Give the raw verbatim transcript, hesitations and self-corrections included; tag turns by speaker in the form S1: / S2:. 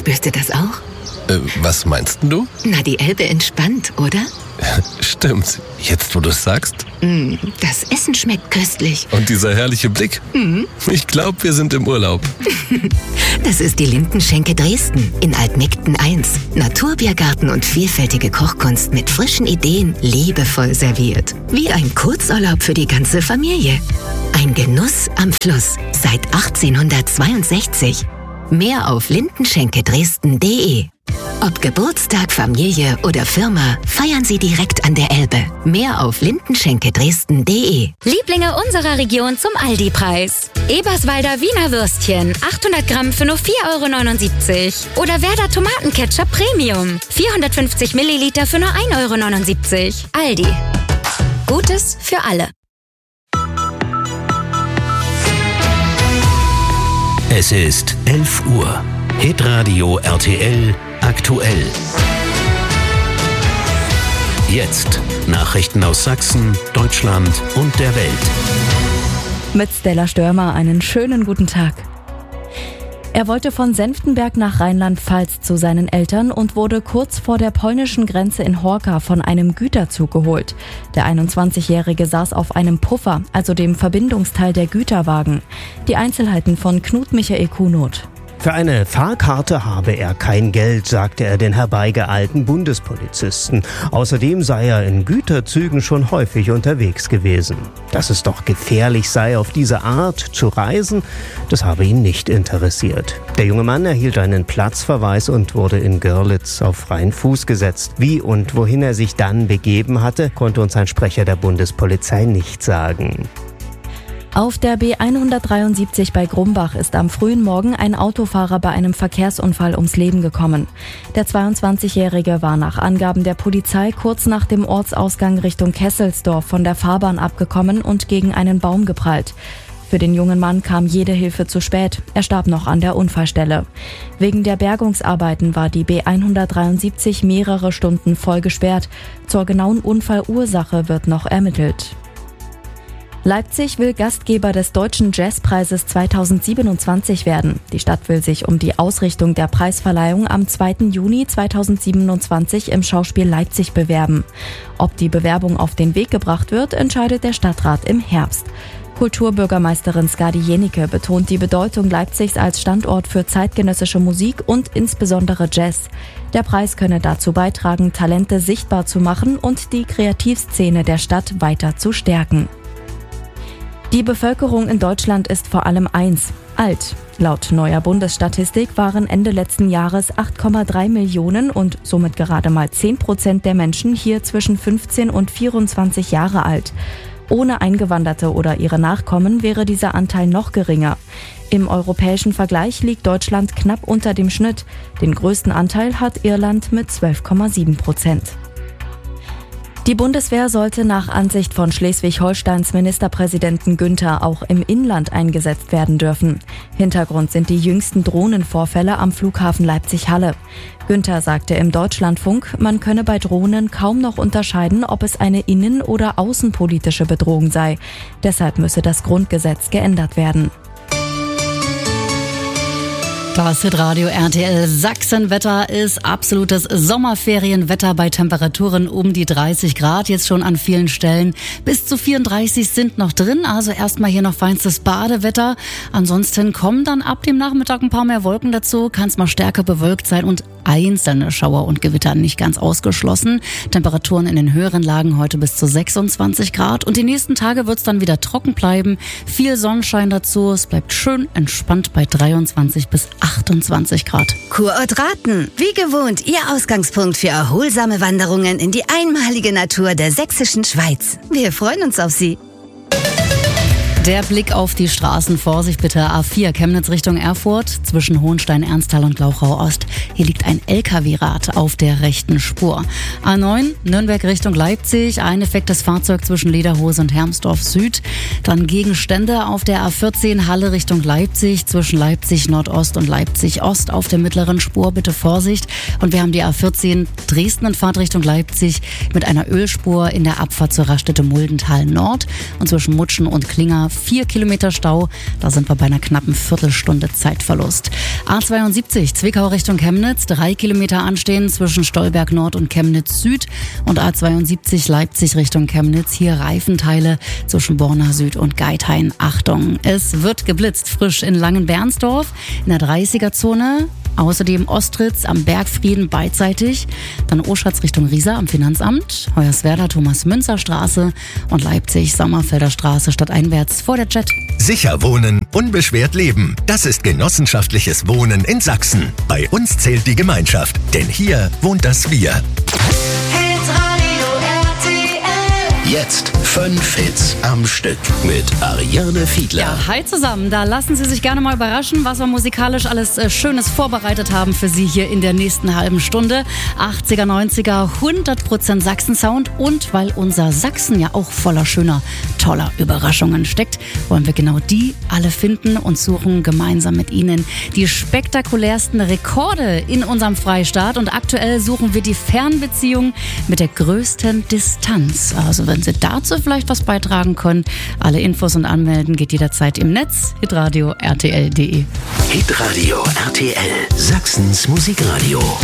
S1: Spürst du das auch?
S2: Äh, was meinst denn du?
S1: Na, die Elbe entspannt, oder?
S2: Stimmt. Jetzt, wo du es sagst.
S1: Mm, das Essen schmeckt köstlich.
S2: Und dieser herrliche Blick.
S1: Mhm.
S2: Ich glaube, wir sind im Urlaub.
S1: Das ist die Lindenschenke Dresden in Altmegden eins. Naturbiergarten und vielfältige Kochkunst mit frischen Ideen, liebevoll serviert. Wie ein Kurzurlaub für die ganze Familie. Ein Genuss am Fluss seit achtzehnhundertzweiundsechzig. Mehr auf lindenschenke dresden punkt de. Ob Geburtstag, Familie oder Firma, feiern Sie direkt an der Elbe. Mehr auf lindenschenke dresden punkt de.
S3: Lieblinge unserer Region zum Aldi-Preis. Eberswalder Wiener Würstchen, achthundert Gramm für nur vier Euro neunundsiebzig. Oder Werder Tomatenketchup Premium, vierhundertfünfzig Milliliter für nur ein Euro neunundsiebzig. Aldi. Gutes für alle.
S4: Es ist elf Uhr. Hitradio R T L aktuell. Jetzt Nachrichten aus Sachsen, Deutschland und der Welt.
S5: Mit Stella Störmer einen schönen guten Tag. Er wollte von Senftenberg nach Rheinland-Pfalz zu seinen Eltern und wurde kurz vor der polnischen Grenze in Horka von einem Güterzug geholt. Der einundzwanzigjährige saß auf einem Puffer, also dem Verbindungsteil der Güterwagen. Die Einzelheiten von Knut Michael Kuhnot.
S6: Für eine Fahrkarte habe er kein Geld, sagte er den herbeigeeilten Bundespolizisten. Außerdem sei er in Güterzügen schon häufig unterwegs gewesen. Dass es doch gefährlich sei, auf diese Art zu reisen, das habe ihn nicht interessiert. Der junge Mann erhielt einen Platzverweis und wurde in Görlitz auf freien Fuß gesetzt. Wie und wohin er sich dann begeben hatte, konnte uns ein Sprecher der Bundespolizei nicht sagen.
S5: Auf der B hundertdreiundsiebzig bei Grumbach ist am frühen Morgen ein Autofahrer bei einem Verkehrsunfall ums Leben gekommen. Der zweiundzwanzigjährige war nach Angaben der Polizei kurz nach dem Ortsausgang Richtung Kesselsdorf von der Fahrbahn abgekommen und gegen einen Baum geprallt. Für den jungen Mann kam jede Hilfe zu spät. Er starb noch an der Unfallstelle. Wegen der Bergungsarbeiten war die B hundertdreiundsiebzig mehrere Stunden voll gesperrt. Zur genauen Unfallursache wird noch ermittelt. Leipzig will Gastgeber des Deutschen Jazzpreises zweitausendsiebenundzwanzig werden. Die Stadt will sich um die Ausrichtung der Preisverleihung am zweiten Juni zweitausendsiebenundzwanzig im Schauspiel Leipzig bewerben. Ob die Bewerbung auf den Weg gebracht wird, entscheidet der Stadtrat im Herbst. Kulturbürgermeisterin Skadi Jenicke betont die Bedeutung Leipzigs als Standort für zeitgenössische Musik und insbesondere Jazz. Der Preis könne dazu beitragen, Talente sichtbar zu machen und die Kreativszene der Stadt weiter zu stärken. Die Bevölkerung in Deutschland ist vor allem eins: alt. Laut neuer Bundesstatistik waren Ende letzten Jahres acht Komma drei Millionen und somit gerade mal zehn Prozent der Menschen hier zwischen fünfzehn und vierundzwanzig Jahre alt. Ohne Eingewanderte oder ihre Nachkommen wäre dieser Anteil noch geringer. Im europäischen Vergleich liegt Deutschland knapp unter dem Schnitt. Den größten Anteil hat Irland mit zwölf Komma sieben Prozent. Die Bundeswehr sollte nach Ansicht von Schleswig-Holsteins Ministerpräsidenten Günther auch im Inland eingesetzt werden dürfen. Hintergrund sind die jüngsten Drohnenvorfälle am Flughafen Leipzig-Halle. Günther sagte im Deutschlandfunk, man könne bei Drohnen kaum noch unterscheiden, ob es eine innen- oder außenpolitische Bedrohung sei. Deshalb müsse das Grundgesetz geändert werden.
S7: Das Hitradio R T L Sachsenwetter ist absolutes Sommerferienwetter bei Temperaturen um die dreißig Grad, jetzt schon an vielen Stellen. Bis zu vierunddreißig sind noch drin, also erstmal hier noch feinstes Badewetter. Ansonsten kommen dann ab dem Nachmittag ein paar mehr Wolken dazu, kann es mal stärker bewölkt sein und einzelne Schauer und Gewitter nicht ganz ausgeschlossen. Temperaturen in den höheren Lagen heute bis zu sechsundzwanzig Grad und die nächsten Tage wird es dann wieder trocken bleiben. Viel Sonnenschein dazu, es bleibt schön entspannt bei dreiundzwanzig bis achtundzwanzig Grad.
S1: Kurort Raten, wie gewohnt, Ihr Ausgangspunkt für erholsame Wanderungen in die einmalige Natur der sächsischen Schweiz. Wir freuen uns auf Sie.
S7: Der Blick auf die Straßen, Vorsicht bitte, A vier Chemnitz Richtung Erfurt, zwischen Hohenstein, Ernsthal und Glauchau Ost. Hier liegt ein L K W-Rad auf der rechten Spur. A neun Nürnberg Richtung Leipzig, ein defektes Fahrzeug zwischen Lederhose und Hermsdorf Süd. Dann Gegenstände auf der A vierzehn Halle Richtung Leipzig, zwischen Leipzig Nordost und Leipzig Ost auf der mittleren Spur, bitte Vorsicht. Und wir haben die A vierzehn Dresden in Fahrtrichtung Leipzig mit einer Ölspur in der Abfahrt zur Raststätte Muldental Nord und zwischen Mutschen und Klinger vier Kilometer Stau. Da sind wir bei einer knappen Viertelstunde Zeitverlust. A zweiundsiebzig, Zwickau Richtung Chemnitz, drei Kilometer anstehen zwischen Stolberg Nord und Chemnitz Süd. Und A zweiundsiebzig, Leipzig Richtung Chemnitz, hier Reifenteile zwischen Borna Süd und Geithain. Achtung, es wird geblitzt, frisch in Langenbernsdorf, in der dreißiger-Zone. Außerdem Ostritz am Bergfrieden beidseitig, dann Oschatz Richtung Riesa am Finanzamt, Hoyerswerda Thomas-Münzer-Straße und Leipzig Sommerfelder Straße stadteinwärts vor der Jet.
S8: Sicher wohnen, unbeschwert leben. Das ist genossenschaftliches Wohnen in Sachsen. Bei uns zählt die Gemeinschaft, denn hier wohnt das Wir.
S4: Jetzt fünf Hits am Stück mit Ariane Fiedler.
S7: Ja, hi zusammen. Da lassen Sie sich gerne mal überraschen, was wir musikalisch alles äh, Schönes vorbereitet haben für Sie hier in der nächsten halben Stunde. achtziger, neunziger, hundert Prozent Sachsen-Sound. Und weil unser Sachsen ja auch voller schöner, toller Überraschungen steckt, wollen wir genau die alle finden und suchen gemeinsam mit Ihnen die spektakulärsten Rekorde in unserem Freistaat. Und aktuell suchen wir die Fernbeziehung mit der größten Distanz. Also wenn Sie dazu vielleicht was beitragen können, alle Infos und Anmelden geht jederzeit im Netz, hitradio punkt r t l punkt d e.
S4: Hitradio R T L, Sachsens Musikradio.